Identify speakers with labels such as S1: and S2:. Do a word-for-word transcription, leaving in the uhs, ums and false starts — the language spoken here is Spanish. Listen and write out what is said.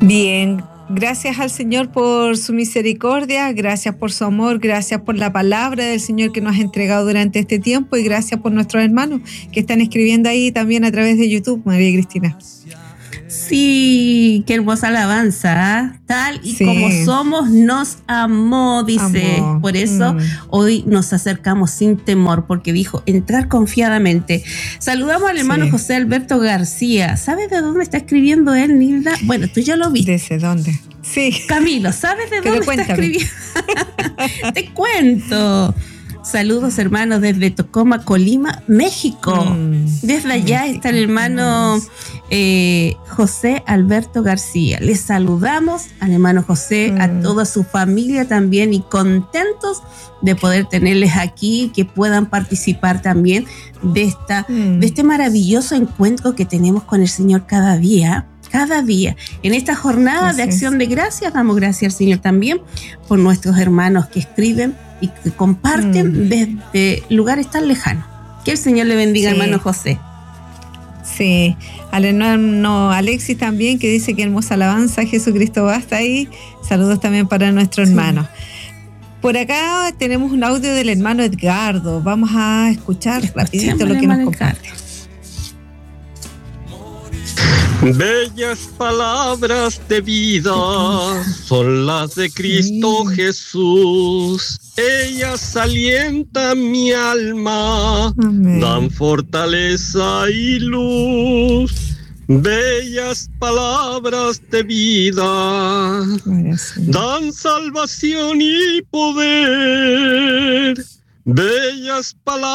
S1: Bien, gracias al Señor por su misericordia, gracias por su amor, gracias por la palabra del Señor que nos ha entregado durante este tiempo y gracias por nuestros hermanos que están escribiendo ahí también a través de YouTube, María Cristina.
S2: Sí, qué hermosa alabanza, ¿eh? Tal y sí. Como somos, nos amó, dice. Amó. Por eso mm. hoy nos acercamos sin temor, porque dijo, entrar confiadamente. Saludamos al hermano sí. José Alberto García. ¿Sabes de dónde está escribiendo él, Nilda? Bueno, tú ya lo viste.
S1: ¿Desde dónde? Sí.
S2: Camilo, ¿sabes de dónde está escribiendo? Te cuento. Saludos, hermanos, desde Tocoma, Colima, México. Mm, desde allá México, está el hermano eh, José Alberto García. Les saludamos al hermano José, mm. a toda su familia también y contentos de poder tenerles aquí, que puedan participar también de, esta, mm. de este maravilloso encuentro que tenemos con el Señor cada día. Cada día. En esta jornada Así de acción es. de gracias, damos gracias al Señor también por nuestros hermanos que escriben y que comparten mm. desde lugares tan lejanos. Que el Señor le bendiga, sí. hermano José.
S1: Sí, al hermano Alexis también, que dice que hermosa alabanza, Jesucristo basta ahí. Saludos también para nuestro sí. hermano. Por acá tenemos un audio del hermano Edgardo. Vamos a escuchar rapidito lo que nos comparte.
S3: Bellas palabras de vida son las de Cristo sí. Jesús. Ellas alientan mi alma, Amén. Dan fortaleza y luz. Bellas palabras de vida dan salvación y poder. Bellas palabras